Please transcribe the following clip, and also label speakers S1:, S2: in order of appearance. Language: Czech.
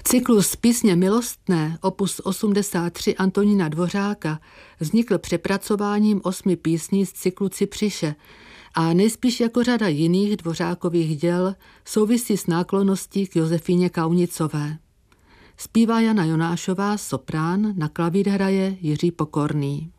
S1: Cyklus Písně milostné, opus 83 Antonína Dvořáka, vznikl přepracováním 8 písní z cyklu Cypřiše a nejspíš jako řada jiných Dvořákových děl souvisí s náklonností k Josefíně Kaunicové. Zpívá Jana Jonášová, soprán, na klavír hraje Jiří Pokorný.